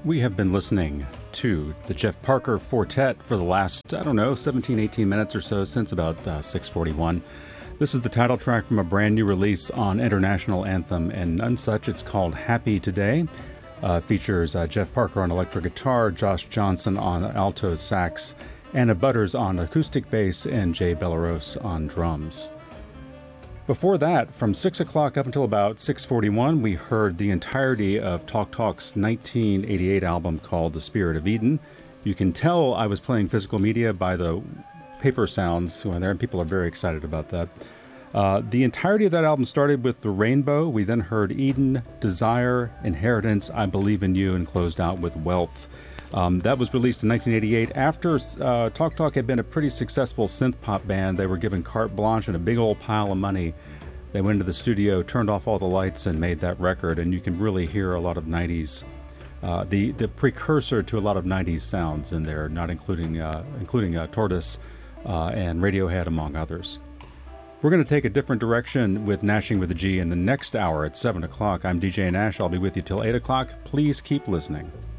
We have been listening to the Jeff Parker Quartet for the last, 17, 18 minutes or so, since about 6:41. This is the title track from a brand new release on International Anthem and Nonesuch. It's called Happy Today. Features Jeff Parker on electric guitar, Josh Johnson on alto sax, Anna Butters on acoustic bass, and Jay Bellaros on drums. Before that, from 6 o'clock up until about 6:41, we heard the entirety of Talk Talk's 1988 album called The Spirit of Eden. You can tell I was playing physical media by the paper sounds going there, and people are very excited about that. The entirety of that album started with The Rainbow. We then heard Eden, Desire, Inheritance, I Believe in You, and closed out with Wealth. That was released in 1988 after Talk Talk had been a pretty successful synth pop band. They were given carte blanche and a big old pile of money. They went into the studio, turned off all the lights, and made that record. And you can really hear a lot of 90s, the precursor to a lot of 90s sounds in there, not including Tortoise and Radiohead, among others. We're going to take a different direction with Nashing with a G in the next hour at 7 o'clock. I'm DJ Nash. I'll be with you till 8 o'clock. Please keep listening.